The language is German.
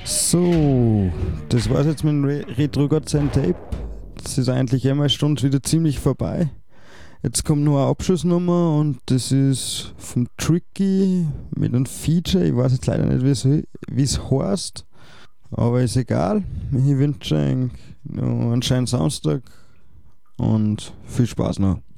So, das war's jetzt mit dem Retro God Sein Tape. Das ist eigentlich einmal Stunde wieder ziemlich vorbei. Jetzt kommt noch eine Abschlussnummer und das ist vom Tricky mit einem Feature. Ich weiß jetzt leider nicht, wie es heißt, aber ist egal. Ich wünsche euch noch einen schönen Samstag und viel Spaß noch.